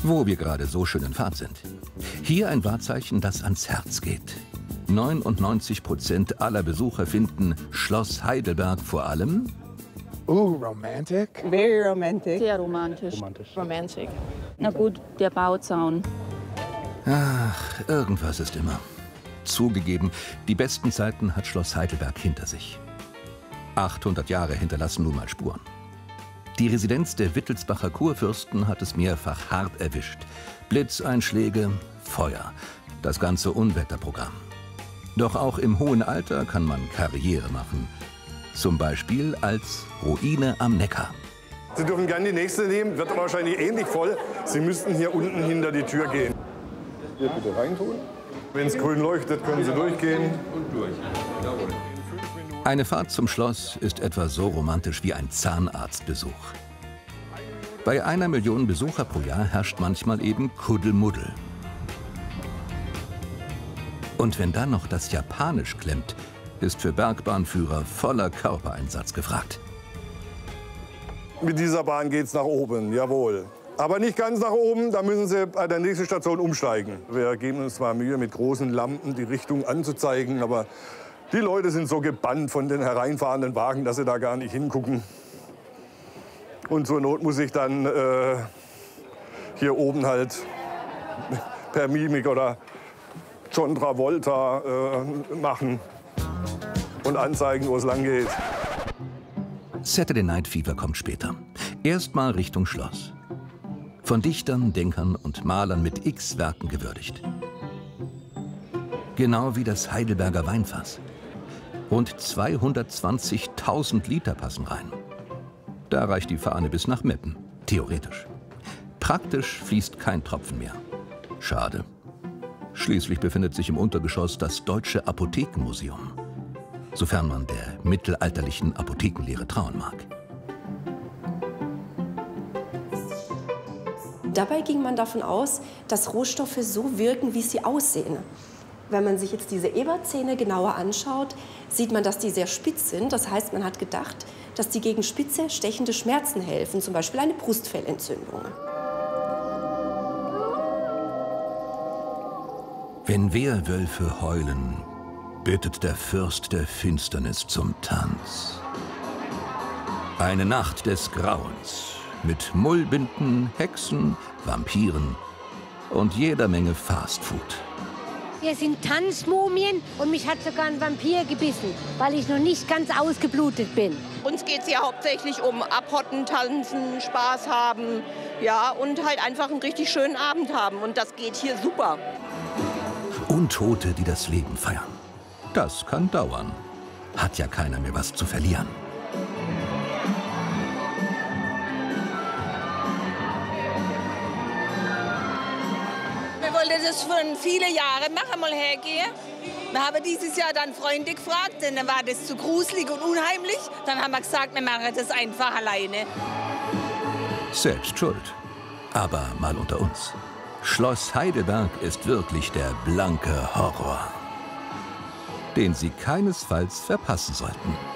Wo wir gerade so schön in Fahrt sind. Hier ein Wahrzeichen, das ans Herz geht. 99% aller Besucher finden Schloss Heidelberg vor allem romantic. Very romantic. Sehr romantisch. Romantic. Na gut, der Bauzaun. Ach, irgendwas ist immer. Zugegeben, die besten Zeiten hat Schloss Heidelberg hinter sich. 800 Jahre hinterlassen nun mal Spuren. Die Residenz der Wittelsbacher Kurfürsten hat es mehrfach hart erwischt. Blitzeinschläge, Feuer, das ganze Unwetterprogramm. Doch auch im hohen Alter kann man Karriere machen. Zum Beispiel als Ruine am Neckar. Sie dürfen gerne die nächste nehmen, wird wahrscheinlich ähnlich voll. Sie müssten hier unten hinter die Tür gehen. Hier bitte reintun. Wenn es grün leuchtet, können Sie durchgehen. Und durch. Eine Fahrt zum Schloss ist etwa so romantisch wie ein Zahnarztbesuch. Bei 1 Million Besucher pro Jahr herrscht manchmal eben Kuddelmuddel. Und wenn dann noch das Japanisch klemmt, ist für Bergbahnführer voller Körpereinsatz gefragt. Mit dieser Bahn geht es nach oben, jawohl. Aber nicht ganz nach oben, da müssen Sie bei der nächsten Station umsteigen. Wir geben uns zwar Mühe, mit großen Lampen die Richtung anzuzeigen, aber die Leute sind so gebannt von den hereinfahrenden Wagen, dass sie da gar nicht hingucken. Und zur Not muss ich dann hier oben halt per Mimik oder John Travolta machen und anzeigen, wo es lang geht. Saturday Night Fever kommt später. Erstmal Richtung Schloss. Von Dichtern, Denkern und Malern mit X-Werken gewürdigt. Genau wie das Heidelberger Weinfass. Rund 220.000 Liter passen rein. Da reicht die Fahne bis nach Meppen, theoretisch. Praktisch fließt kein Tropfen mehr. Schade. Schließlich befindet sich im Untergeschoss das Deutsche Apothekenmuseum. Sofern man der mittelalterlichen Apothekenlehre trauen mag. Dabei ging man davon aus, dass Rohstoffe so wirken, wie sie aussehen. Wenn man sich jetzt diese Eberzähne genauer anschaut, sieht man, dass die sehr spitz sind. Das heißt, man hat gedacht, dass die gegen spitze, stechende Schmerzen helfen, zum Beispiel eine Brustfellentzündung. Wenn Wehrwölfe heulen, bittet der Fürst der Finsternis zum Tanz. Eine Nacht des Grauens mit Mullbinden, Hexen, Vampiren und jeder Menge Fastfood. Wir sind Tanzmumien und mich hat sogar ein Vampir gebissen, weil ich noch nicht ganz ausgeblutet bin. Uns geht es ja hauptsächlich um Abhotten, Tanzen, Spaß haben, ja, und halt einfach einen richtig schönen Abend haben. Und das geht hier super. Untote, die das Leben feiern. Das kann dauern. Hat ja keiner mehr was zu verlieren. Wir wollten das schon viele Jahre machen, mal hergehen. Wir haben dieses Jahr dann Freunde gefragt, denn dann war das zu gruselig und unheimlich. Dann haben wir gesagt, wir machen das einfach alleine. Selbst schuld. Aber mal unter uns. Schloss Heidelberg ist wirklich der blanke Horror, den Sie keinesfalls verpassen sollten.